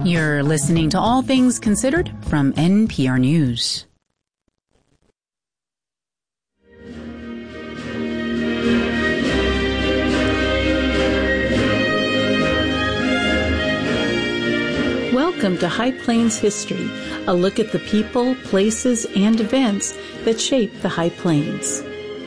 You're listening to All Things Considered from NPR News. Welcome to High Plains History, a look at the people, places, and events that shape the High Plains.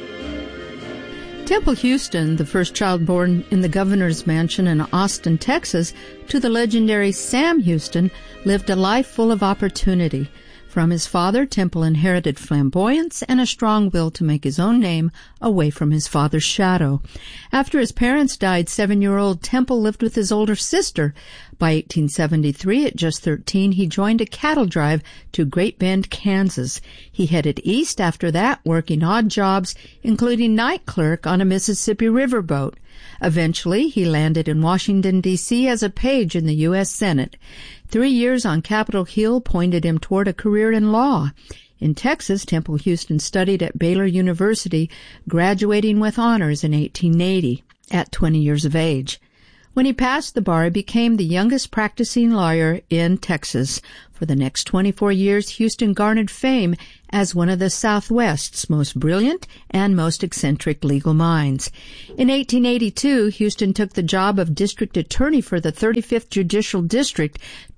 Temple Houston, the first child born in the governor's mansion in Austin, Texas, to the legendary Sam Houston, lived a life full of opportunity. From his father, Temple inherited flamboyance and a strong will to make his own name away from his father's shadow. After his parents died, 7-year-old Temple lived with his older sister. By 1873, at just 13, he joined a cattle drive to Great Bend, Kansas. He headed east after that, working odd jobs, including night clerk on a Mississippi River boat. Eventually, he landed in Washington, D.C. as a page in the U.S. Senate. 3 years on Capitol Hill pointed him toward a career in law. In Texas, Temple Houston studied at Baylor University, graduating with honors in 1880 at 20 years of age. When he passed the bar, he became the youngest practicing lawyer in Texas. For the next 24 years, Houston garnered fame as one of the Southwest's most brilliant and most eccentric legal minds. In 1882, Houston took the job of district attorney for the 35th Judicial District,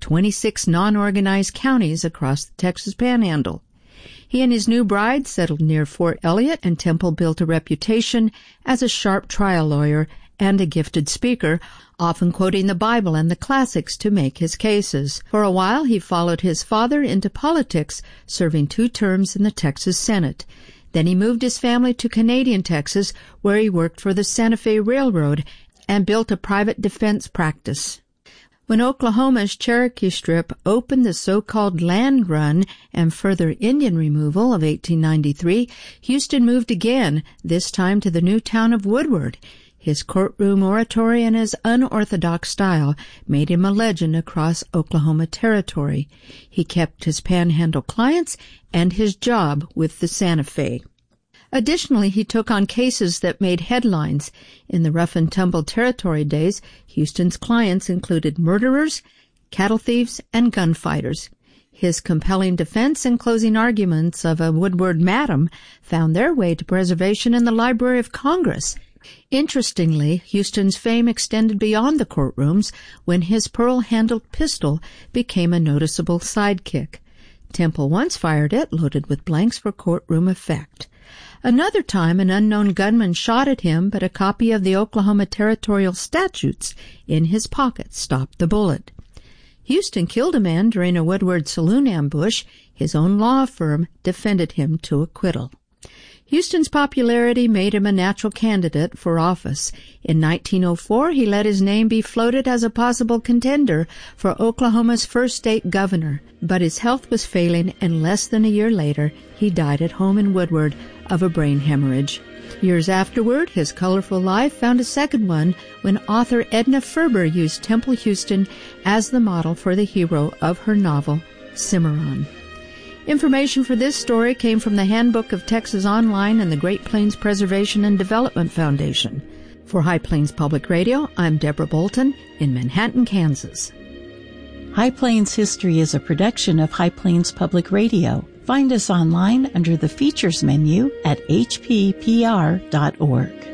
26 non-organized counties across the Texas Panhandle. He and his new bride settled near Fort Elliott, and Temple built a reputation as a sharp trial lawyer and a gifted speaker, often quoting the Bible and the classics to make his cases. For a while, he followed his father into politics, serving 2 terms in the Texas Senate. Then he moved his family to Canadian Texas, where he worked for the Santa Fe Railroad and built a private defense practice. When Oklahoma's Cherokee Strip opened the so-called land run and further Indian removal of 1893, Houston moved again, this time to the new town of Woodward. His courtroom oratory and his unorthodox style made him a legend across Oklahoma Territory. He kept his panhandle clients and his job with the Santa Fe. Additionally, he took on cases that made headlines. In the rough-and-tumble territory days, Houston's clients included murderers, cattle thieves, and gunfighters. His compelling defense and closing arguments of a Woodward madam found their way to preservation in the Library of Congress. Interestingly, Houston's fame extended beyond the courtrooms when his pearl-handled pistol became a noticeable sidekick. Temple once fired it, loaded with blanks for courtroom effect. Another time, an unknown gunman shot at him, but a copy of the Oklahoma Territorial Statutes in his pocket stopped the bullet. Houston killed a man during a Woodward saloon ambush. His own law firm defended him to acquittal. Houston's popularity made him a natural candidate for office. In 1904, he let his name be floated as a possible contender for Oklahoma's first state governor. But his health was failing, and less than a year later, he died at home in Woodward of a brain hemorrhage. Years afterward, his colorful life found a second one when author Edna Ferber used Temple Houston as the model for the hero of her novel, Cimarron. Information for this story came from the Handbook of Texas Online and the Great Plains Preservation and Development Foundation. For High Plains Public Radio, I'm Deborah Bolton in Manhattan, Kansas. High Plains History is a production of High Plains Public Radio. Find us online under the Features menu at hppr.org.